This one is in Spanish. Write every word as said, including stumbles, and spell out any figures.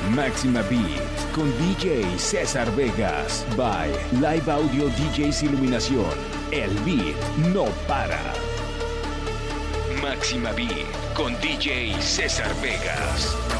Máxima Beat con D J César Vegas by Live Audio D Js Iluminación. El beat no para. Máxima Beat con D J César Vegas.